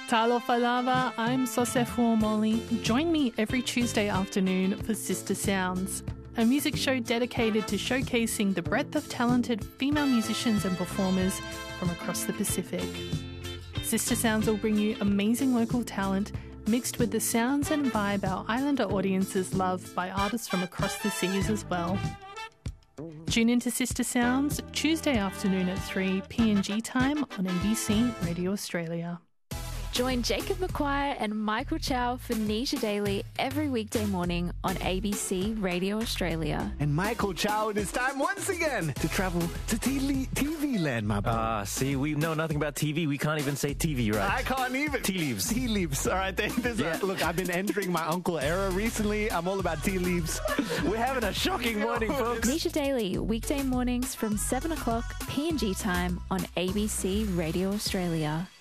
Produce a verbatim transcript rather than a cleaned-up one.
Talo Falava, I'm Sosefu Omoli. Join me every Tuesday afternoon for Sister Sounds, a music show dedicated to showcasing the breadth of talented female musicians and performers from across the Pacific. Sister Sounds will bring you amazing local talent mixed with the sounds and vibe our Islander audiences love by artists from across the seas as well. Tune into Sister Sounds Tuesday afternoon at three P N G time on A B C Radio Australia. Join Jacob McQuire and Michael Chow for Nisha Daily every weekday morning on A B C Radio Australia. And Michael Chow, it is time once again to travel to T V land, my boy. Ah, uh, see, we know nothing about T V. We can't even say T V right. I can't even. Tea leaves. Tea leaves. All right, this yeah. Look, I've been entering my uncle era recently. I'm all about tea leaves. We're having a shocking morning, folks. Nisha Daily, weekday mornings from seven o'clock P N G time on A B C Radio Australia.